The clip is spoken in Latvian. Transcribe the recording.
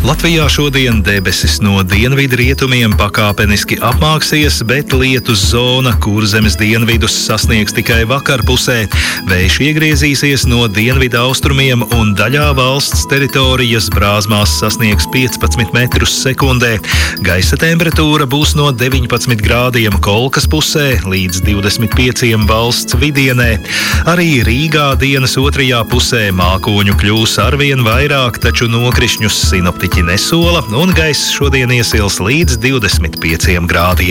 Latvijā šodien debesis no dienvidu rietumiem pakāpeniski apmāksies, bet lietus zona Kurzemes dienvidus sasniegs tikai vakarpusē. Vējš iegriezīsies no dienvidu austrumiem un daļā valsts teritorijas brāzmās sasniegs 15 metrus sekundē. Gaisa temperatūra būs no 19 grādiem Kolkas pusē līdz 25 valsts vidienē. Arī Rīgā dienas otrajā pusē mākoņu kļūs arvien vairāk, taču nokrišņus sinoptiķi nesola, un gaiss šodien iesils līdz 25 grādiem.